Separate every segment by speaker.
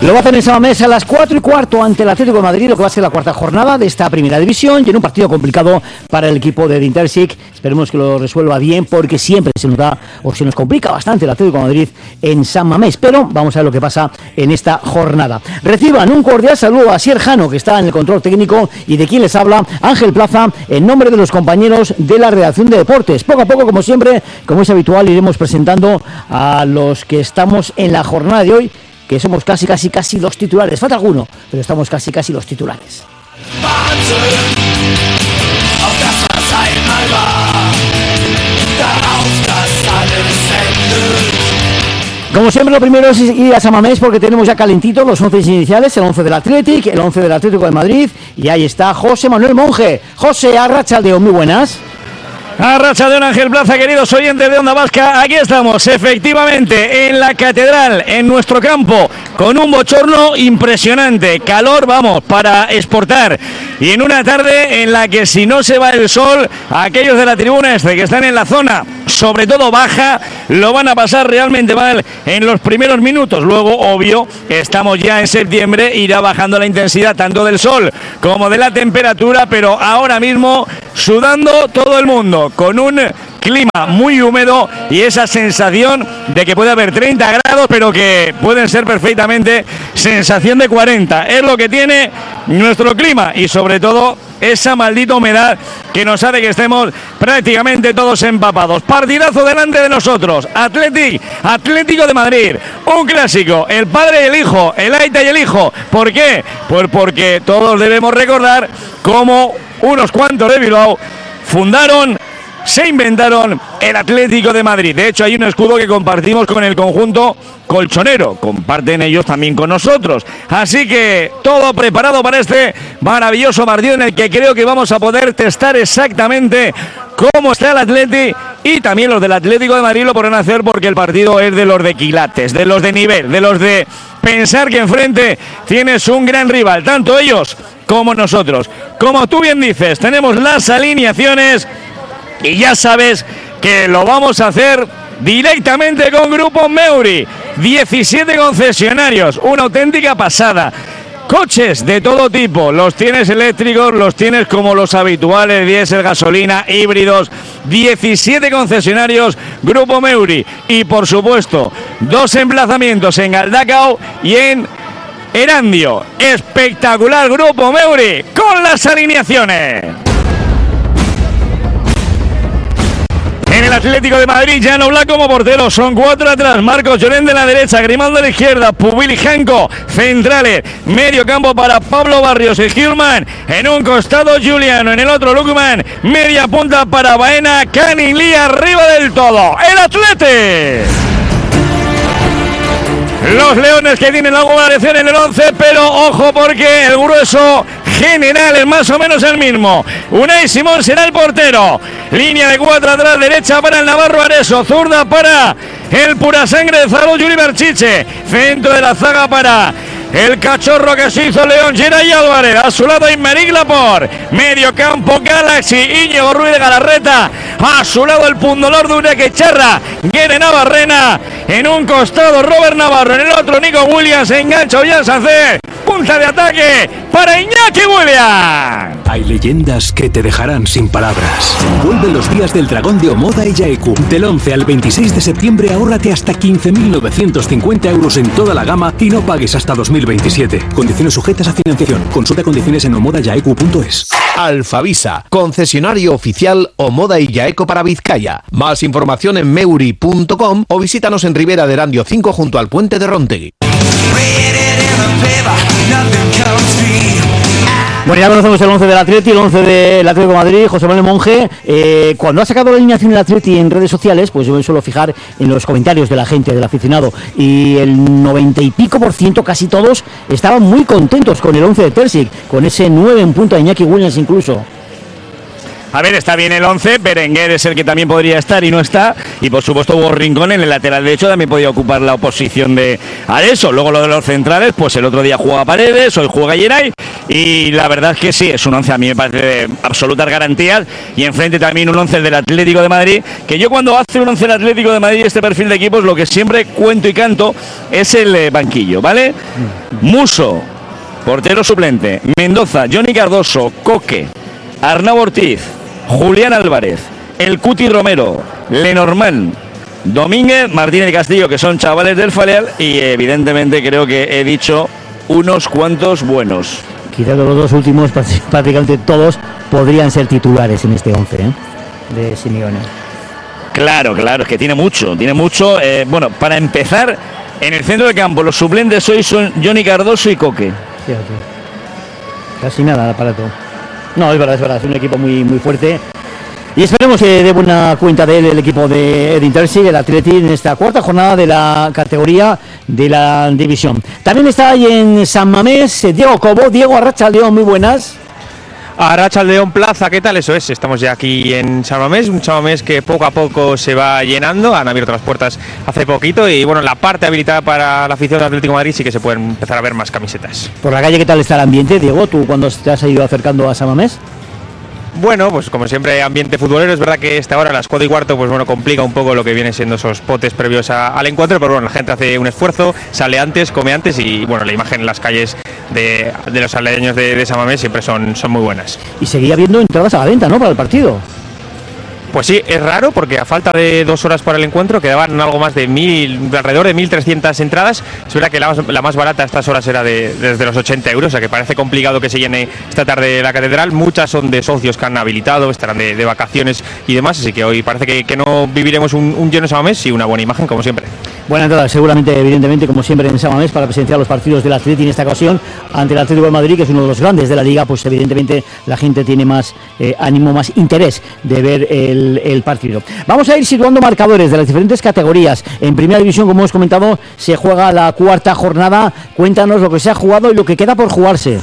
Speaker 1: Lo va a hacer en San Mamés a las 4:15 ante el Atlético de Madrid, lo que va a ser la cuarta jornada de esta primera división, y en un partido complicado para el equipo de Dintersic. Esperemos que lo resuelva bien, porque siempre se nos da o se nos complica bastante el Atlético de Madrid en San Mamés, pero vamos a ver lo que pasa en esta jornada. Reciban un cordial saludo a Asier Jano, que está en el control técnico, y de quien les habla, Ángel Plaza, en nombre de los compañeros de la redacción de deportes. Poco a poco, como siempre, como es habitual, iremos presentando a los que estamos en la jornada de hoy, que somos casi los titulares. Falta alguno, pero estamos casi los titulares. Como siempre, lo primero es ir a San Mamés, porque tenemos ya calentitos los 11 iniciales, el 11 del Athletic, el 11 del Atlético de Madrid, y ahí está José Manuel Monge. José, arrachaldeón, muy buenas.
Speaker 2: Arrachaldeón, Ángel Plaza, queridos oyentes de Onda Vasca. Aquí estamos, efectivamente, en la Catedral, en nuestro campo, con un bochorno impresionante. Calor, vamos, para exportar. Y en una tarde en la que, si no se va el sol, aquellos de la tribuna que están en la zona, sobre todo baja, lo van a pasar realmente mal en los primeros minutos. Luego, obvio, estamos ya en septiembre, irá bajando la intensidad tanto del sol como de la temperatura, pero ahora mismo sudando todo el mundo, con un clima muy húmedo y esa sensación de que puede haber 30 grados, pero que pueden ser perfectamente sensación de 40. Es lo que tiene nuestro clima, y sobre todo esa maldita humedad que nos hace que estemos prácticamente todos empapados. Partidazo delante de nosotros, Atlético de Madrid, un clásico, el padre y el hijo, el Aita y el hijo. ¿Por qué? Pues porque todos debemos recordar cómo unos cuantos de Bilbao se inventaron el Atlético de Madrid. De hecho, hay un escudo que compartimos con el conjunto colchonero, comparten ellos también con nosotros. Así que todo preparado para este maravilloso partido, en el que creo que vamos a poder testar exactamente cómo está el Atleti, y también los del Atlético de Madrid lo podrán hacer, porque el partido es de los de quilates, de los de nivel, de los de pensar que enfrente tienes un gran rival, tanto ellos como nosotros. Como tú bien dices, tenemos las alineaciones, y ya sabes que lo vamos a hacer directamente con Grupo Meuri. 17 concesionarios, una auténtica pasada. Coches de todo tipo, los tienes eléctricos, los tienes como los habituales, diésel, gasolina, híbridos. 17 concesionarios Grupo Meuri. Y por supuesto, 2 emplazamientos en Galdacao y en Erandio. Espectacular Grupo Meuri con las alineaciones. En el Atlético de Madrid, Llano Blanco como portero, son 4 atrás, Marcos Llorén de la derecha, Grimaldo de la izquierda, Pubil y Janco centrales, medio campo para Pablo Barrios y Gilman, en un costado Juliano, en el otro Lukman, media punta para Baena, Canilí arriba del todo, el Atleti. Los Leones, que tienen alguna variación en el 11, pero ojo, porque el grueso general es más o menos el mismo. Unai Simón será el portero. Línea de 4 atrás, derecha para el Navarro Areso, zurda para el purasangre de Zaro, Yuri Berchiche. Centro de la zaga para el cachorro que se hizo León, Geray Álvarez. A su lado Imeric Laporte. Medio campo Galaxy, Íñigo Ruiz de Galarreta. A su lado el pundolor de Ureque Charra, Guere Navarrena. En un costado Robert Navarro, en el otro Nico Williams. Engancha Ollán Sancé. Punta de ataque para Iñaki Williams.
Speaker 3: Hay leyendas que te dejarán sin palabras. Vuelven los días del dragón de Omoda y Yaeku. Del 11 al 26 de septiembre ahórrate hasta 15.950 euros en toda la gama y no pagues hasta 2027. Condiciones sujetas a financiación. Consulta condiciones en omodayaeku.es.
Speaker 4: Alfavisa, concesionario oficial Omoda y Yaeco para Vizcaya. Más información en meuri.com o visítanos en Ribera de Erandio 5 junto al puente de Rontegui.
Speaker 1: Bueno, ya conocemos el 11 del Atleti, el 11 del Atlético de Madrid, José Manuel Monge. Cuando ha sacado la alineación del Atleti en redes sociales, pues yo me suelo fijar en los comentarios de la gente, del aficionado, y el 90 y pico %, casi todos, estaban muy contentos con el 11 de Terzic, con ese 9 en punta de Iñaki Williams incluso.
Speaker 2: A ver, está bien el 11, Berenguer es el que también podría estar y no está, y por supuesto Hugo Rincón en el lateral derecho también podía ocupar la oposición de Areso. Luego lo de los centrales, pues el otro día juega Paredes, hoy juega Geray, y la verdad es que sí, es un 11 a mí me parece de absolutas garantías, y enfrente también un 11 del Atlético de Madrid, que yo cuando hace un 11 del Atlético de Madrid este perfil de equipos, lo que siempre cuento y canto es el banquillo, ¿vale? Muso, portero suplente, Mendoza, Johnny Cardoso, Coque, Arnau Ortiz, Julián Álvarez, el Cuti Romero, Lenormand, Domínguez, Martínez Castillo, que son chavales del Faleal, y evidentemente creo que he dicho unos cuantos buenos.
Speaker 1: Quizás los dos últimos, prácticamente todos, podrían ser titulares en este 11 de Simeone.
Speaker 2: Claro, es que tiene mucho. Bueno, para empezar, en el centro del campo, los suplentes hoy son Johnny Cardoso y Coque.
Speaker 1: Fíjate. Casi nada de aparato. No, es verdad, es un equipo muy, muy fuerte. Y esperemos que dé buena cuenta de él el equipo de Edin Terzic, el Atleti, en esta cuarta jornada de la categoría de la división. También está ahí en San Mamés Diego Cobo. Diego, arratsaldeón, muy buenas.
Speaker 5: Arratsaldeón Plaza, ¿qué tal? Eso es, estamos ya aquí en San Mamés, un San Mamés que poco a poco se va llenando, han abierto las puertas hace poquito y bueno, la parte habilitada para la afición del Atlético de Madrid sí que se pueden empezar a ver más camisetas.
Speaker 1: Por la calle, ¿qué tal está el ambiente, Diego? ¿Tú cuando te has ido acercando a San Mamés?
Speaker 5: Bueno, pues como siempre, ambiente futbolero. Es verdad que esta hora, a las 4:15, pues bueno, complica un poco lo que vienen siendo esos potes previos al encuentro, pero bueno, la gente hace un esfuerzo, sale antes, come antes y bueno, la imagen en las calles de los aledaños de San Mamés siempre son muy buenas.
Speaker 1: Y seguía habiendo entradas a la venta, ¿no?, para el partido.
Speaker 5: Pues sí, es raro porque a falta de 2 horas para el encuentro quedaban algo más de alrededor de 1.300 entradas. Es verdad que la más barata a estas horas era desde los 80 euros, o sea que parece complicado que se llene esta tarde la catedral. Muchas son de socios que han habilitado, estarán de vacaciones y demás, así que hoy parece que no viviremos un lleno San Mamés y una buena imagen como siempre.
Speaker 1: Buena entrada, seguramente, evidentemente, como siempre en San Mamés, para presenciar los partidos del Atleti en esta ocasión ante el Atlético de Madrid, que es uno de los grandes de la Liga. Pues evidentemente la gente tiene más ánimo, más interés de ver el partido. Vamos a ir situando marcadores de las diferentes categorías. En Primera División, como hemos comentado, se juega la cuarta jornada. Cuéntanos lo que se ha jugado y lo que queda por jugarse.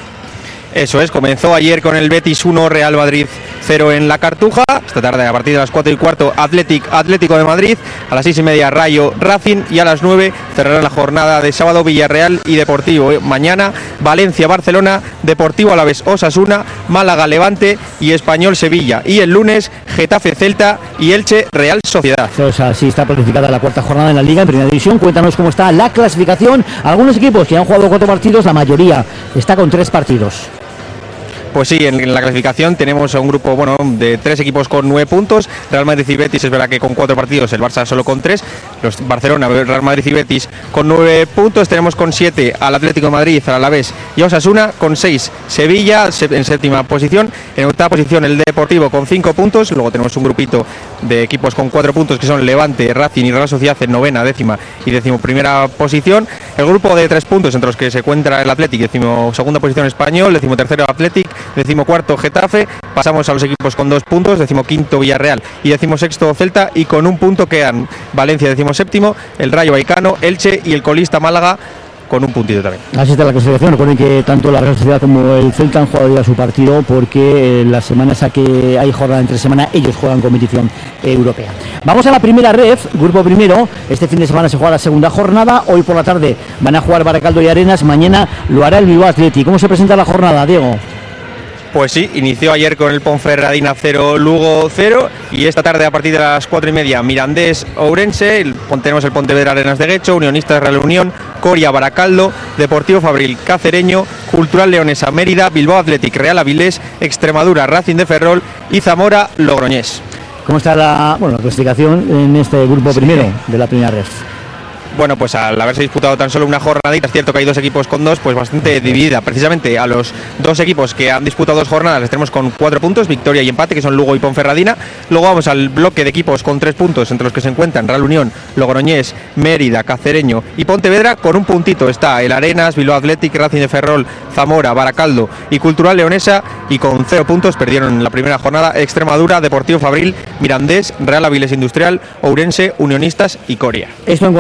Speaker 5: Eso es, comenzó ayer con el Betis 1, Real Madrid 0 en la Cartuja. Esta tarde, a partir de las 4:15, Atlético de Madrid. A las 6:30, Rayo Racing. Y a las 9 cerrarán la jornada de sábado Villarreal y Deportivo. Mañana, Valencia Barcelona, Deportivo Alavés Osasuna, Málaga Levante y Español Sevilla. Y el lunes, Getafe Celta y Elche Real Sociedad.
Speaker 1: O sea, sí está planificada la cuarta jornada en la Liga, en Primera División. Cuéntanos cómo está la clasificación. Algunos equipos que han jugado 4 partidos, la mayoría está con 3 partidos.
Speaker 5: Pues sí, en la clasificación tenemos a un grupo de 3 equipos con 9 puntos. Real Madrid y Betis, es verdad que con 4 partidos, el Barça solo con 3. Los Barcelona, Real Madrid y Betis con 9 puntos. Tenemos con 7 al Atlético de Madrid, al Alavés y a Osasuna con 6. Sevilla en séptima posición. En octava posición el Deportivo con 5 puntos. Luego tenemos un grupito de equipos con 4 puntos que son Levante, Racing y Real Sociedad en novena, décima y decimoprimera posición. El grupo de 3 puntos entre los que se encuentra el Athletic, decimosegunda posición Español, decimotercero Athletic, decimocuarto Getafe. Pasamos a los equipos con 2 puntos, decimoquinto Villarreal y decimosexto Celta, y con 1 punto quedan Valencia decimoséptimo, el Rayo Vallecano, Elche y el colista Málaga con 1 puntito también.
Speaker 1: Así está la clasificación. Recuerden que tanto la Real Sociedad como el Celta han jugado ya su partido, porque las semanas a que hay jornada entre semana, ellos juegan competición europea. Vamos a la primera ref, grupo primero. Este fin de semana se juega la segunda jornada. Hoy por la tarde van a jugar Baracaldo y Arenas. Mañana lo hará el Bilbao Athletic. ¿Cómo se presenta la jornada, Diego?
Speaker 5: Pues sí, inició ayer con el Ponferradina 0, Lugo 0, y esta tarde a partir de las 4:30 Mirandés Ourense, tenemos el Pontevedra Arenas de Guecho, Unionistas Real Unión, Coria Baracaldo, Deportivo Fabril Cacereño, Cultural Leonesa Mérida, Bilbao Athletic Real Avilés, Extremadura Racing de Ferrol y Zamora Logroñés.
Speaker 1: ¿Cómo está la clasificación en este grupo primero de la primera ref?
Speaker 5: Bueno, pues al haberse disputado tan solo una jornadita, es cierto que hay 2 equipos con 2, pues bastante dividida. Precisamente a los 2 equipos que han disputado 2 jornadas les tenemos con 4 puntos, victoria y empate, que son Lugo y Ponferradina. Luego vamos al bloque de equipos con 3 puntos, entre los que se encuentran Real Unión, Logroñés, Mérida, Cacereño y Pontevedra. Con 1 puntito está el Arenas, Bilbao Athletic, Racing de Ferrol, Zamora, Baracaldo y Cultural Leonesa. Y con 0 puntos perdieron en la primera jornada Extremadura, Deportivo Fabril, Mirandés, Real Avilés Industrial, Ourense, Unionistas y Coria.
Speaker 1: Esto en cuanto a la primera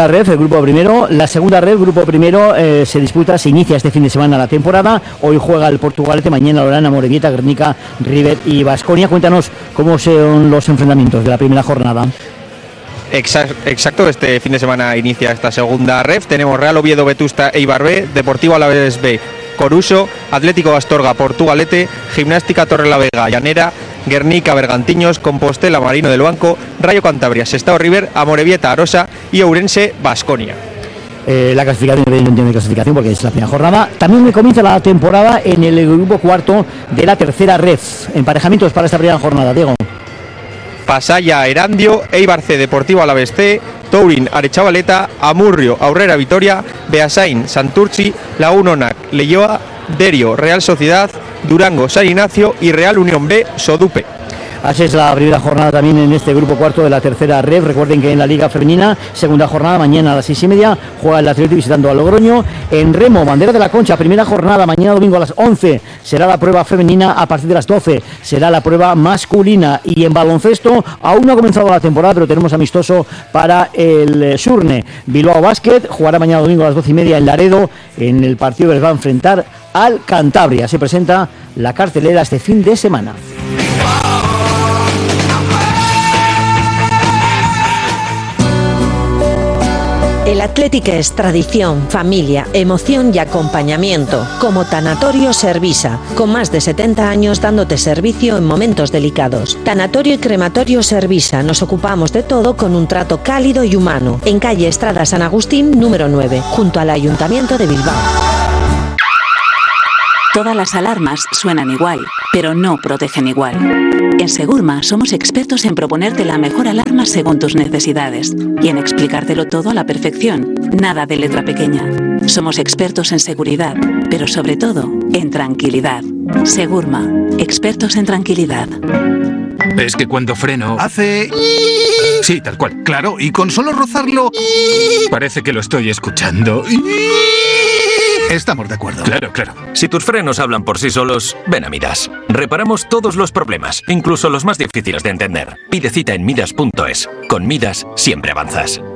Speaker 1: primera red, el grupo primero. La segunda red, grupo primero, se inicia este fin de semana la temporada. Hoy juega el Portugalete, mañana lo harán Amorebieta, Guernica, River y Baskonia. Cuéntanos cómo son los enfrentamientos de la primera jornada.
Speaker 5: Exacto, este fin de semana inicia esta segunda ref. Tenemos Real Oviedo, Vetusta, Eibar B, Deportivo Alavés B, Coruso, Atlético Astorga, Portugalete, Gimnástica Torrelavega, Llanera, Guernica, Bergantiños, Compostela, Marino del Banco, Rayo Cantabria, Sestao River, Amorebieta, Arosa y Ourense, Baskonia.
Speaker 1: La clasificación, no tiene clasificación porque es la primera jornada. También comienza la temporada en el grupo cuarto de la tercera red. Emparejamientos para esta primera jornada, Diego.
Speaker 5: Pasaya, Erandio, Eibar C, Deportivo Alavés C, Tourin, Arechavaleta, Amurrio, Aurrera Vitoria, Beasain, Santurci, Lagunonac, Leioa, Derio, Real Sociedad, Durango, San Ignacio y Real Unión B, Sodupe.
Speaker 1: Así es la primera jornada también en este grupo cuarto de la tercera red. Recuerden que en la Liga Femenina, segunda jornada, mañana a las 6:30, juega el Atleti visitando a Logroño. En remo, bandera de la Concha, primera jornada, mañana domingo a las 11, será la prueba femenina. A partir de las 12 será la prueba masculina. Y en baloncesto, aún no ha comenzado la temporada, pero tenemos amistoso para el Surne. Bilbao Basket jugará mañana domingo a las 12:30 en Laredo, en el partido que les va a enfrentar al Cantabria. Se presenta la cartelera este fin de semana.
Speaker 6: El Athletic es tradición, familia, emoción y acompañamiento, como Tanatorio Servisa, con más de 70 años dándote servicio en momentos delicados. Tanatorio y Crematorio Servisa, nos ocupamos de todo con un trato cálido y humano, en calle Estrada San Agustín, número 9, junto al Ayuntamiento de Bilbao.
Speaker 7: Todas las alarmas suenan igual, pero no protegen igual. En Segurma somos expertos en proponerte la mejor alarma según tus necesidades y en explicártelo todo a la perfección, nada de letra pequeña. Somos expertos en seguridad, pero sobre todo en tranquilidad. Segurma, expertos en tranquilidad.
Speaker 8: Es que cuando freno hace... Sí, tal cual, claro, y con solo rozarlo parece que lo estoy escuchando. Estamos de acuerdo.
Speaker 9: Claro, claro. Si tus frenos hablan por sí solos, ven a Midas. Reparamos todos los problemas, incluso los más difíciles de entender. Pide cita en midas.es. Con Midas siempre avanzas.